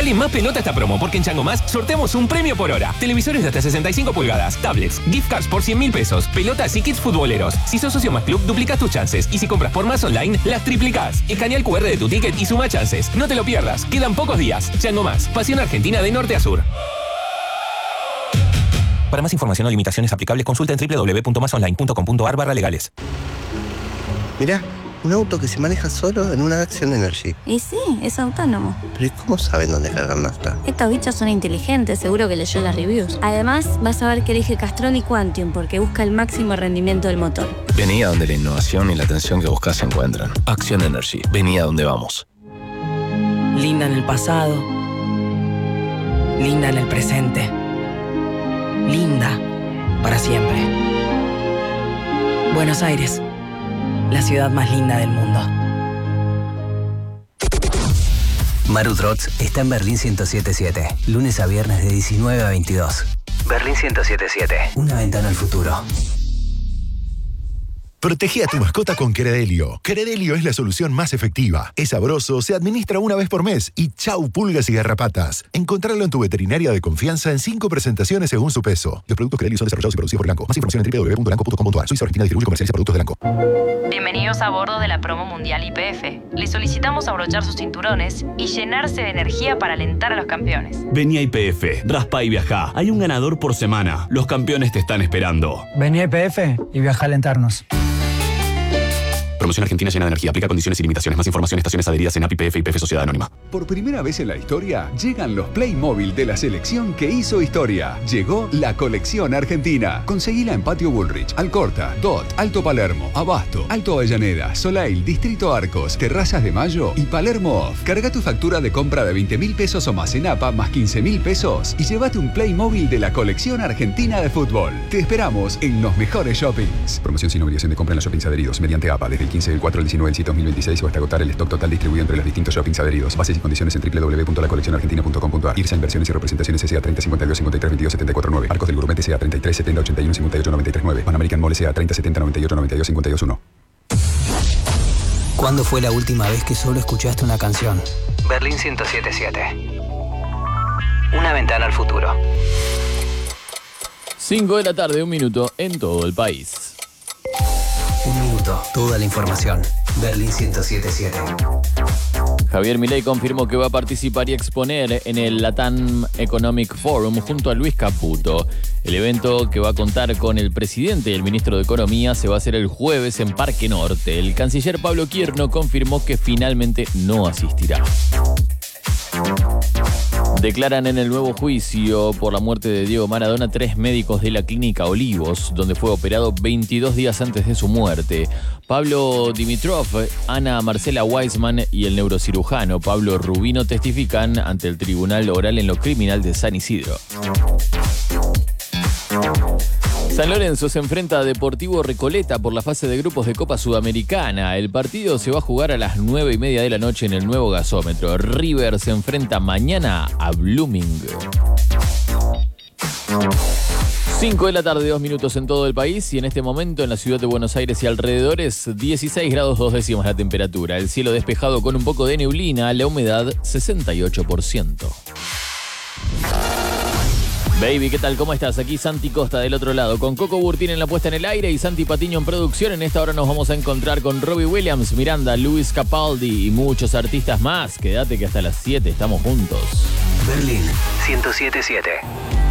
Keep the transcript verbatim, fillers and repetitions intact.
Dale más pelota a esta promo, porque en Chango Más sorteamos un premio por hora. Televisores de hasta sesenta y cinco pulgadas, tablets, gift cards por cien mil pesos, pelotas y kits futboleros. Si sos socio Más Club, duplicás tus chances. Y si compras por Más Online, las triplicás. Escanea el cu erre de tu ticket y suma chances. No te lo pierdas. Quedan pocos días. Chango Más. Pasión argentina de norte a sur. Para más información o limitaciones aplicables, consulta en doble u doble u doble u punto más online punto com punto a r barra legales. Mirá, un auto que se maneja solo en una Action Energy. Y sí, es autónomo. ¿Pero y cómo saben dónde cargar nafta? Estos bichos son inteligentes, seguro que leyó las reviews. Además, vas a ver que elige Castrol y Quantium porque busca el máximo rendimiento del motor. Vení a donde la innovación y la atención que buscas se encuentran. Action Energy. Vení a donde vamos. Linda en el pasado. Linda en el presente. Linda para siempre. Buenos Aires, la ciudad más linda del mundo. Maru Trotz está en Berlín ciento siete siete, lunes a viernes de diecinueve a veintidós. Berlín ciento siete siete, una ventana al futuro. Protegí a tu mascota con Credelio. Credelio es la solución más efectiva. Es sabroso, se administra una vez por mes y chau pulgas y garrapatas. Encontrarlo en tu veterinaria de confianza en cinco presentaciones según su peso. Los productos Credelio son desarrollados y producidos por Elanco. Más información en doble u doble u doble u punto elanco punto com punto a r. Suiza Argentina distribuye y comercializa productos de Elanco. Bienvenidos a bordo de la promo mundial I P F. Les solicitamos abrochar sus cinturones y llenarse de energía para alentar a los campeones. Vení a I P F, raspa y viajá. Hay un ganador por semana. Los campeones te están esperando. Vení a I P F y viaja a alentarnos. Promoción argentina llena de energía. Aplica condiciones y limitaciones. Más información, estaciones adheridas en A P I P F y P F Sociedad Anónima. Por primera vez en la historia, llegan los Playmobil de la selección que hizo historia. Llegó la colección argentina. Conseguila en Patio Bullrich, Alcorta, Dot, Alto Palermo, Abasto, Alto Avellaneda, Soleil, Distrito Arcos, Terrazas de Mayo y Palermo Off. Carga tu factura de compra de veinte mil pesos o más en A P A más quince mil pesos y llévate un Playmobil de la colección argentina de fútbol. Te esperamos en los mejores shoppings. Promoción sin obligación de compra en los shoppings adheridos mediante A P A desde el quince del cuatro al diecinueve del siete dos mil veintiséis o hasta agotar el stock total distribuido entre los distintos shoppings adheridos. Bases y condiciones en doble u doble u doble u punto la colección argentina punto com punto a r. Irsa Inversiones y Representaciones S A treinta cincuenta y dos cincuenta y tres veintidós setenta y cuatro nueve. Arcos del Gourmet S A treinta y tres setenta ochenta y uno cincuenta y ocho noventa y tres nueve. Pan American Mall S A treinta setenta noventa y ocho noventa y dos cincuenta y dos uno. ¿Cuándo fue la última vez que solo escuchaste una canción? Berlín ciento siete siete. Una ventana al futuro. cinco de la tarde, un minuto en todo el país. Un minuto, toda la información. Berlín ciento siete siete. Javier Milei confirmó que va a participar y exponer en el Latam Economic Forum junto a Luis Caputo. El evento, que va a contar con el presidente y el ministro de Economía, se va a hacer el jueves en Parque Norte. El canciller Pablo Quierno confirmó que finalmente no asistirá. Declaran en el nuevo juicio por la muerte de Diego Maradona tres médicos de la clínica Olivos, donde fue operado veintidós días antes de su muerte. Pablo Dimitrov, Ana Marcela Weisman y el neurocirujano Pablo Rubino testifican ante el Tribunal Oral en lo Criminal de San Isidro. San Lorenzo se enfrenta a Deportivo Recoleta por la fase de grupos de Copa Sudamericana. El partido se va a jugar a las nueve y media de la noche en el nuevo gasómetro. River se enfrenta mañana a Blooming. cinco de la tarde, dos minutos en todo el país y en este momento en la ciudad de Buenos Aires y alrededores, dieciséis grados dos décimas la temperatura. El cielo despejado con un poco de neblina, la humedad sesenta y ocho por ciento. Baby, ¿qué tal? ¿Cómo estás? Aquí Santi Costa del otro lado, con Coco Burtín en la puesta en el aire y Santi Patiño en producción. En esta hora nos vamos a encontrar con Robbie Williams, Miranda, Luis Capaldi y muchos artistas más. Quédate que hasta las siete estamos juntos. Berlín ciento siete siete.